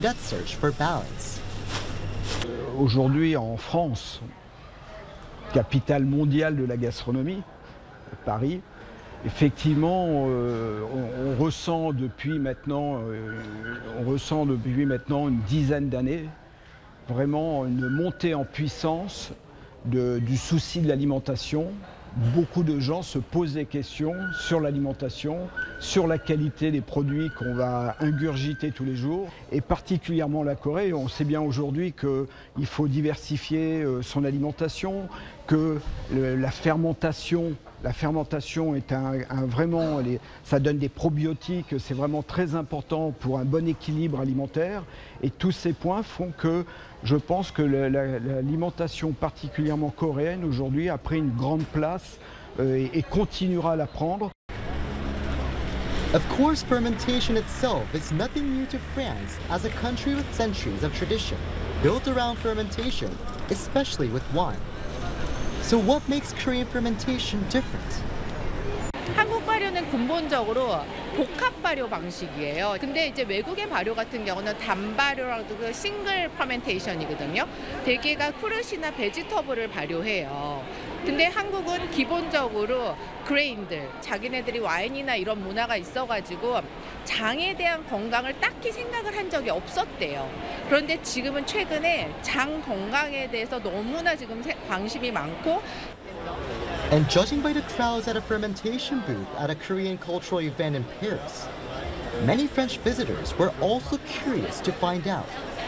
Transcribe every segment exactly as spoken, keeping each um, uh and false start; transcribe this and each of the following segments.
that search for balance. Aujourd'hui en France, capitale mondiale de la gastronomie, Paris, effectivement, euh, on, on ressent depuis maintenant, euh, on ressent depuis maintenant une dizaine d'années vraiment une montée en puissance de, du souci de l'alimentation. Beaucoup de gens se posent des questions sur l'alimentation, sur la qualité des produits qu'on va ingurgiter tous les jours, et particulièrement la Corée. On sait bien aujourd'hui qu'il faut diversifier son alimentation, que le, la fermentation, la fermentation est un, un vraiment, les, ça donne des probiotiques, c'est vraiment très important pour un bon équilibre alimentaire. Et tous ces points font que je pense que l'alimentation particulièrement coréenne aujourd'hui a pris une grande place euh, et, et continuera à la prendre. Of course, fermentation itself is nothing new to France as a country with centuries of tradition built around fermentation, especially with wine. So what makes Korean fermentation different? 한국 발효는 근본적으로 복합 발효 방식이에요. 근데 이제 외국의 발효 같은 경우는 단발효라도 그 싱글 퍼멘테이션이거든요. 대개가 프루시나 베지터블을 발효해요. 근데 한국은 기본적으로 그레인들, 자기네들이 와인이나 이런 문화가 있어가지고 장에 대한 건강을 딱히 생각을 한 적이 없었대요. 그런데 지금은 최근에 장 건강에 대해서 너무나 지금 관심이 많고. And judging by the crowds at a fermentation booth at a Korean cultural event in Paris, many French visitors were also curious to find out.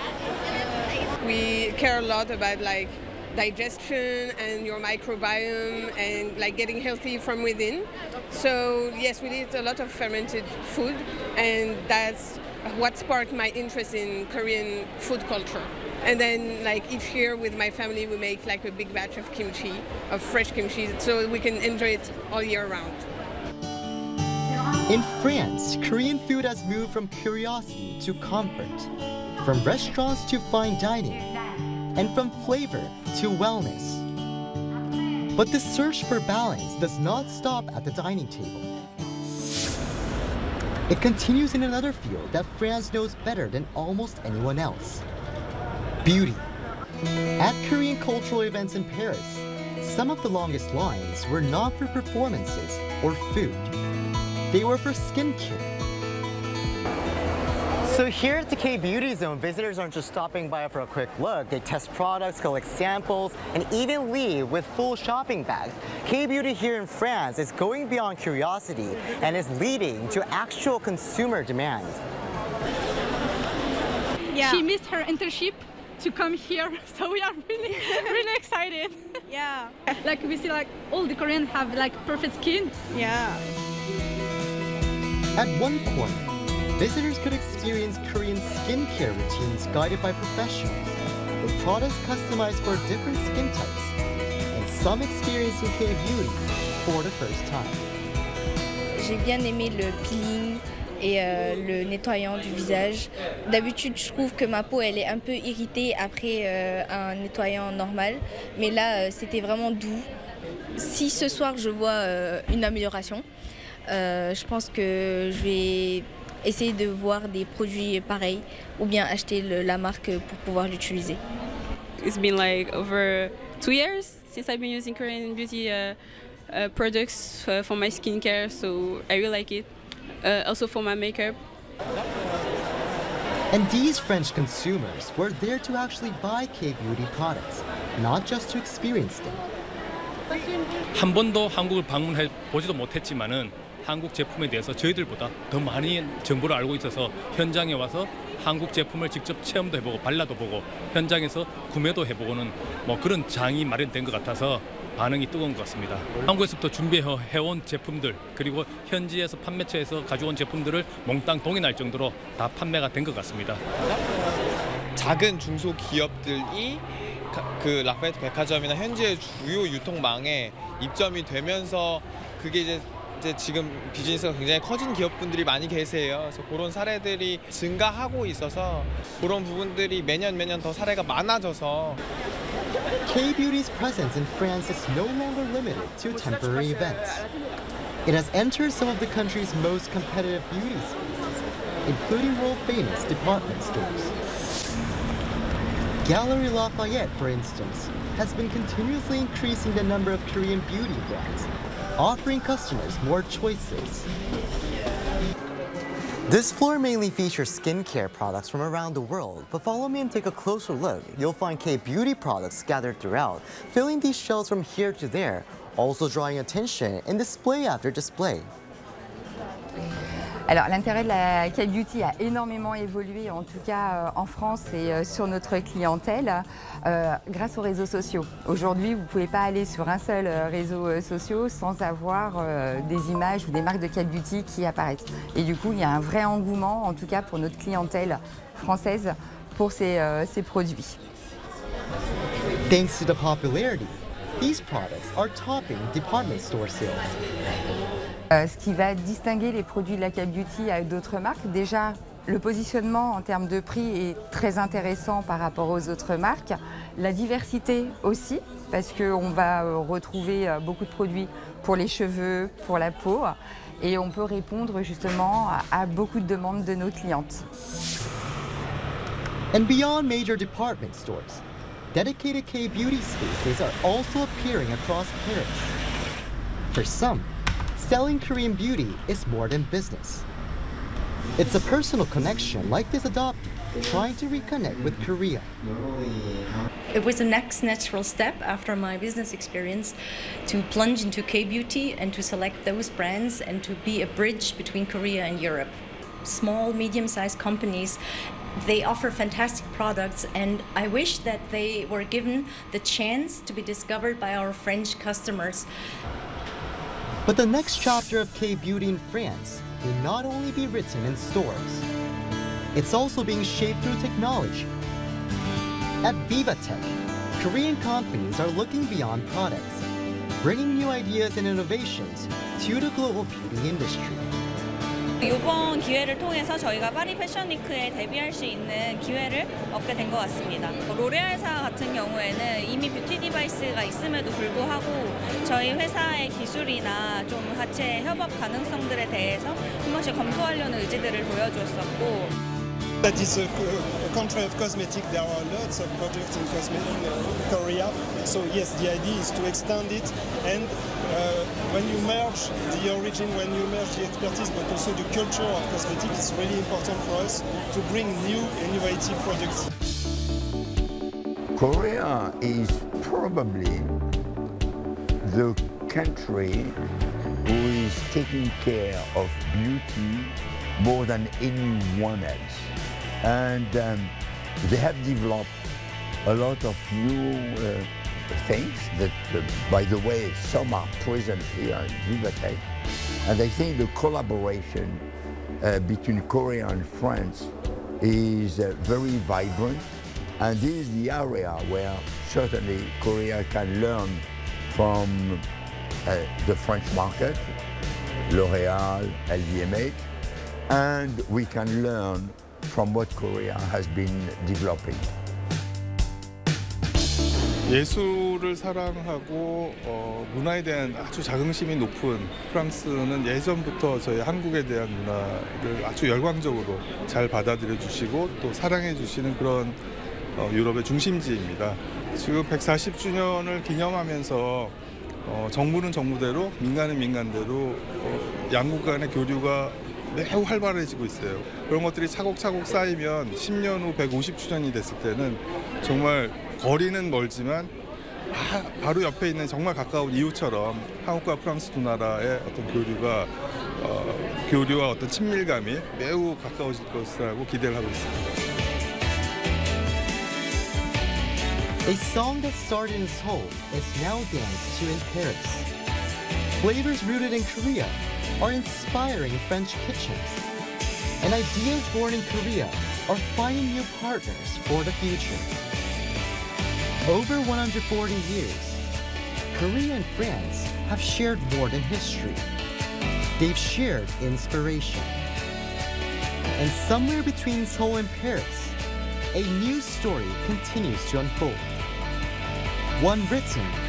We care a lot about like digestion and your microbiome and like getting healthy from within. So yes, we eat a lot of fermented food, and that's what sparked my interest in Korean food culture. And then like each year with my family we make like a big batch of kimchi, of fresh kimchi, so we can enjoy it all year round. In France, Korean food has moved from curiosity to comfort, from restaurants to fine dining, and from flavor to wellness. But the search for balance does not stop at the dining table. It continues in another field that France knows better than almost anyone else: beauty. At Korean cultural events in Paris, some of the longest lines were not for performances or food. They were for skincare. So here at the K-Beauty Zone, visitors aren't just stopping by for a quick look. They test products, collect samples, and even leave with full shopping bags. K-Beauty here in France is going beyond curiosity and is leading to actual consumer demand. Yeah. She missed her internship to come here, so we are really, really excited. Yeah. Like we see, like all the Koreans have like perfect skin. Yeah. At one corner, visitors could experience Korean skincare routines guided by professionals, with products customized for different skin types, and some experiencing K-Beauty for the first time. J'ai bien aimé le peeling et euh, le nettoyant du visage. D'habitude, je trouve que ma peau elle est un peu irritée après euh, un nettoyant normal, mais là, euh, c'était vraiment doux. Si ce soir, je vois euh, une amélioration, euh, je pense que je vais essayer de voir des produits pareils ou bien acheter le, la marque pour pouvoir l'utiliser. It's been like over two years since I've been using Korean beauty uh, uh, products uh, for my skincare, so I really like it. Uh, also for my makeup. And these French consumers were there to actually buy K-Beauty products, not just to experience them. 한 번도 한국을 방문해 보지도 못했지만은 한국 제품에 대해서 저희들보다 더 많이 정보를 알고 있어서 현장에 와서 한국 제품을 직접 체험도 해보고 발라도 보고 현장에서 구매도 해보고는 뭐 그런 장이 마련된 것 같아서 반응이 뜨거운 것 같습니다. 한국에서부터 준비해온 제품들 그리고 현지에서 판매처에서 가져온 제품들을 몽땅 동의할 정도로 다 판매가 된 것 같습니다. 작은 중소기업들이 그 라파에트 백화점이나 현지의 주요 유통망에 입점이 되면서 그게 이제 이제 지금 비즈니스가 굉장히 커진 기업분들이 많이 계세요. 그래서 그런 사례들이 증가하고 있어서 그런 부분들이 매년 매년 더 사례가 많아져서 K-Beauty's presence in France is no longer limited to temporary events. It has entered some of the country's most competitive beauty spaces, including world-famous department stores. Galerie Lafayette, for instance, has been continuously increasing the number of Korean beauty brands, offering customers more choices. This floor mainly features skincare products from around the world, but follow me and take a closer look. You'll find K-beauty products scattered throughout, filling these shelves from here to there, also drawing attention in display after display. Alors l'intérêt de la K-beauty a énormément évolué, en tout cas en France et sur notre clientèle, euh, grâce aux réseaux sociaux. Aujourd'hui, vous ne pouvez pas aller sur un seul réseau social sans avoir euh, des images ou des marques de K-beauty qui apparaissent. Et du coup, il y a un vrai engouement, en tout cas pour notre clientèle française, pour ces, euh, ces produits. Thanks to the popularity, these products are topping department store sales. Euh, ce qui va distinguer les produits de la K-beauty avec d'autres marques, déjà le positionnement en termes de prix est très intéressant par rapport aux autres marques. La diversité aussi, parce qu'on va euh, retrouver euh, beaucoup de produits pour les cheveux, pour la peau, et on peut répondre justement à, à beaucoup de demandes de nos clientes. And beyond major department stores, dedicated K-beauty spaces are also appearing across Paris. For some, selling Korean beauty is more than business. It's a personal connection like this adoptee trying to reconnect with Korea. It was the next natural step after my business experience to plunge into K-beauty and to select those brands and to be a bridge between Korea and Europe. Small, medium-sized companies, they offer fantastic products, and I wish that they were given the chance to be discovered by our French customers. But the next chapter of K-beauty in France may not only be written in stores. It's also being shaped through technology. At Vivatech, Korean companies are looking beyond products, bringing new ideas and innovations to the global beauty industry. 이번 기회를 통해서 저희가 파리 패션 위크에 데뷔할 수 있는 기회를 얻게 된 것 같습니다. 로레알사 같은 경우에는 이미 뷰티 디바이스가 있음에도 불구하고 저희 회사의 기술이나 좀 같이 협업 가능성들에 대해서 한 번씩 검토하려는 의지들을 보여주었었고. That is a, a country of cosmetics. There are lots of products in cosmetic uh, Korea. So yes, the idea is to extend it, and uh, when you merge the origin, when you merge the expertise, but also the culture of cosmetics, it's really important for us to bring new, innovative products. Korea is probably the country who is taking care of beauty more than anyone else. And um, they have developed a lot of new uh, things that, uh, by the way, some are present here at Vivatech. And I think the collaboration uh, between Korea and France is uh, very vibrant. And this is the area where certainly Korea can learn from uh, the French market, L'Oréal, L V M H, and we can learn from what Korea has been developing. 예술을 사랑하고 어, 문화에 대한 아주 자긍심이 높은 프랑스는 예전부터 저희 한국에 대한 문화를 아주 열광적으로 잘 받아들여 주시고 또 사랑해 주시는 그런 어, 유럽의 중심지입니다. 지금 백사십 주년을 기념하면서 어, 정부는 정부대로 민간은 민간대로 어, 양국 간의 교류가 매우 활발해지고 있어요. 그런 것들이 차곡차곡 쌓이면 십 년 후 백오십 주년이 됐을 때는 정말 거리는 멀지만 아, 바로 옆에 있는 정말 가까운 이웃처럼 한국과 프랑스 두 나라의 어떤 교류가 어, 교류와 어떤 친밀감이 매우 가까워질 것이라고 기대를 하고 있습니다. A song that started in Seoul is now danced to in Paris. Flavors rooted in Korea are inspiring French kitchens, and ideas born in Korea are finding new partners for the future. Over one hundred forty years, Korea and France have shared more than history. They've shared inspiration. And somewhere between Seoul and Paris, a new story continues to unfold. One written